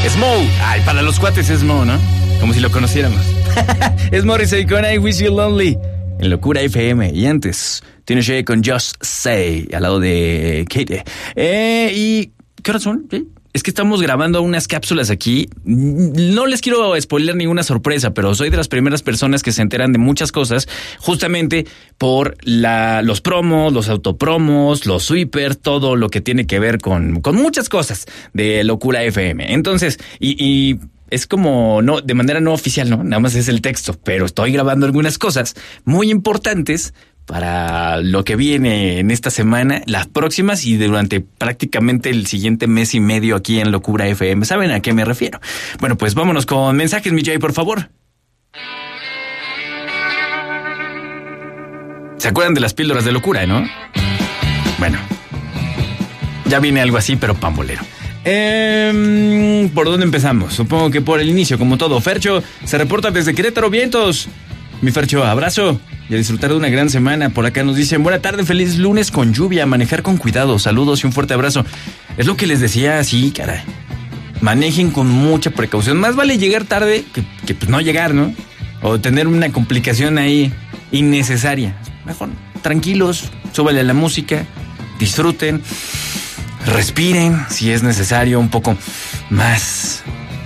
Smo. Ay, para los cuates es Mo, ¿no? Como si lo conociéramos. Es Morrissey con I Wish You Lonely en Locura FM. Y antes, tiene Shay con Just Say al lado de Kate. ¿Y qué horas son? ¿Sí? Es que estamos grabando unas cápsulas aquí. No les quiero spoiler ninguna sorpresa, pero soy de las primeras personas que se enteran de muchas cosas justamente por los promos, los autopromos, los sweepers, todo lo que tiene que ver con muchas cosas de Locura FM. Entonces, y es como no de manera no oficial, ¿no? Nada más es el texto, pero estoy grabando algunas cosas muy importantes para lo que viene en esta semana, las próximas y durante prácticamente el siguiente mes y medio aquí en Locura FM. ¿Saben a qué me refiero? Bueno, pues vámonos con mensajes, mi Jay, por favor. ¿Se acuerdan de las píldoras de locura, no? Bueno, ya viene algo así, pero pambolero. ¿Por dónde empezamos? Supongo que por el inicio, como todo. Fercho se reporta desde Querétaro, vientos. Mi Fercho, abrazo y a disfrutar de una gran semana. Por acá nos dicen, buena tarde, feliz lunes con lluvia, manejar con cuidado, saludos y un fuerte abrazo. Es lo que les decía, sí, caray. Manejen con mucha precaución. Más vale llegar tarde que pues no llegar, ¿no? O tener una complicación ahí innecesaria. Mejor, tranquilos, súbale a la música, disfruten, respiren, si es necesario, un poco más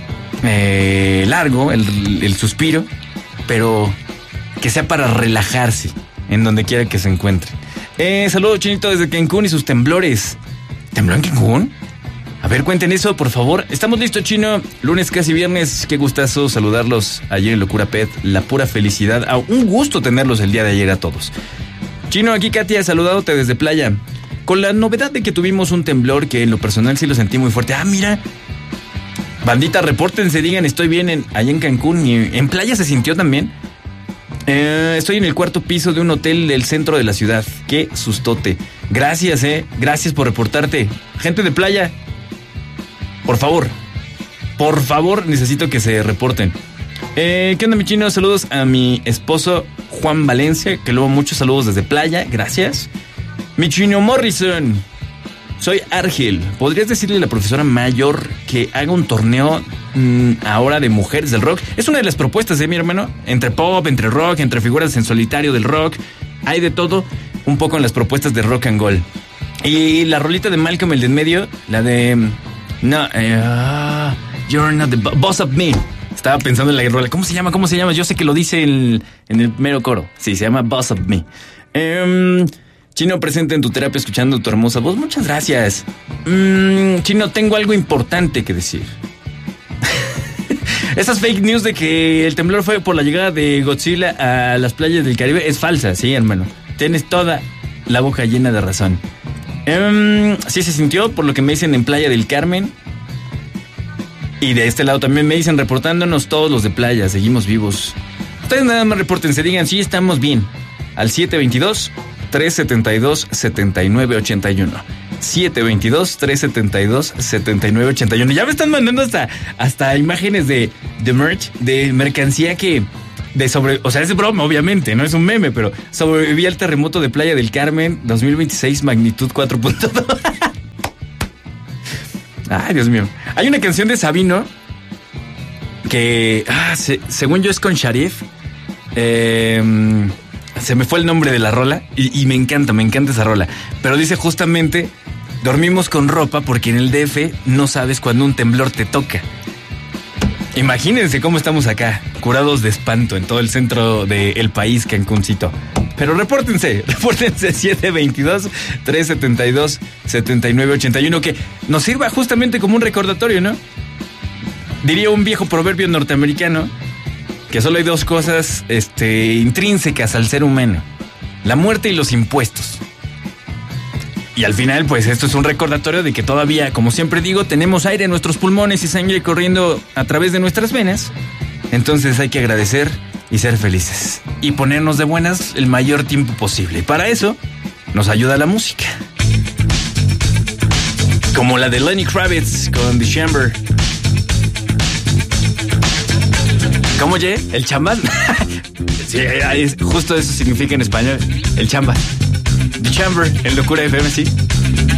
largo el suspiro, pero que sea para relajarse en donde quiera que se encuentre. Saludos, Chinito, desde Cancún y sus temblores. ¿Tembló en Cancún? A ver, cuenten eso, por favor. Estamos listos, Chino. Lunes, casi viernes. Qué gustazo saludarlos ayer en Locura Pet. La pura felicidad. Un gusto tenerlos el día de ayer a todos. Chino, aquí Katia, saludándote desde playa. Con la novedad de que tuvimos un temblor que en lo personal sí lo sentí muy fuerte. Mira. Bandita, repórtense, digan, estoy bien allá en Cancún. Y en playa se sintió también. Estoy en el cuarto piso de un hotel del centro de la ciudad. Qué sustote. Gracias, gracias por reportarte. Gente de playa, por favor, necesito que se reporten. ¿Qué onda, mi Chino? Saludos a mi esposo Juan Valencia, que luego muchos saludos desde playa. Gracias. Mi Chino Morrison, soy Argel. ¿Podrías decirle a la profesora Mayor que haga un torneo ahora de mujeres del rock? Es una de las propuestas, mi hermano. Entre pop, entre rock, entre figuras en solitario del rock. Hay de todo un poco en las propuestas de rock and roll. Y la rolita de Malcolm, el de en medio, la de... No, You're not the boss of me. Estaba pensando en la rola. ¿Cómo se llama? Yo sé que lo dice en el mero coro. Sí, se llama Boss of Me. Chino, presente en tu terapia escuchando tu hermosa voz. Muchas gracias. Chino, tengo algo importante que decir. Esas fake news de que el temblor fue por la llegada de Godzilla a las playas del Caribe es falsa, sí, hermano. Tienes toda la boca llena de razón. Sí se sintió, por lo que me dicen en Playa del Carmen. Y de este lado también me dicen, reportándonos todos los de playa, seguimos vivos. Ustedes nada más repórtense, digan, sí, estamos bien. Al 722-372-7981. 722-372-7981. Ya me están mandando hasta imágenes de merch, de mercancía o sea, es de broma, obviamente, no es un meme, pero sobreviví al terremoto de Playa del Carmen 2026, magnitud 4.2. Ay, Dios mío. Hay una canción de Sabino que, según yo, es con Sharif. Se me fue el nombre de la rola y me encanta esa rola. Pero dice justamente, dormimos con ropa porque en el DF no sabes cuándo un temblor te toca. Imagínense cómo estamos acá, curados de espanto en todo el centro del país, Cancuncito. Pero repórtense 722-372-7981, que nos sirva justamente como un recordatorio, ¿no? Diría un viejo proverbio norteamericano que solo hay dos cosas intrínsecas al ser humano: la muerte y los impuestos. Y al final, pues esto es un recordatorio de que todavía, como siempre digo, tenemos aire en nuestros pulmones y sangre corriendo a través de nuestras venas. Entonces hay que agradecer y ser felices y ponernos de buenas el mayor tiempo posible. Y para eso nos ayuda la música, como la de Lenny Kravitz con The Chamber. ¿Cómo, Ye? ¿El chamba? Sí, justo eso significa en español, el chamba. The Chamber, en Locura FM, sí.